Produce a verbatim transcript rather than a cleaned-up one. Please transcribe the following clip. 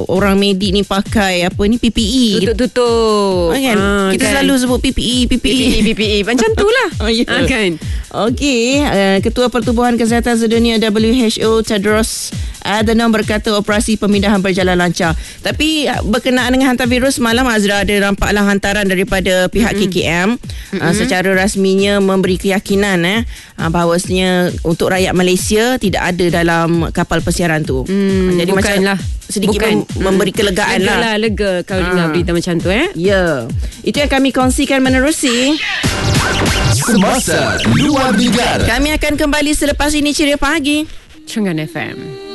orang medik ni pakai apa ni P P E. Tutup-tutup. Oh, kan? Ah, Kita kan? selalu sebut P P E, P P E. P P E, P P E. Macam tu lah. Oh, ya. Ah, kan? Okey, uh, Ketua Pertubuhan Kesihatan Sedunia W H O Tedros Adhanom berkata operasi pemindahan berjalan lancar. Tapi uh, berkenaan dengan hantavirus, malam Azra ada nampaklah hantaran daripada pihak mm-hmm. K K M mm-hmm. uh, secara rasminya memberi keyakinan eh uh, bahawasanya untuk rakyat Malaysia tidak ada dalam kapal persiaran tu. Hmm, Jadi bukanlah macam sedikit bukan. mem- memberi kelegaan lega lah. lah. Lega kalau Ah. dengar berita macam tu eh. Ya, itu yang kami kongsikan menerusi. Semasa luar negara. Kami akan kembali selepas ini Ceria Pagi. Cengan F M.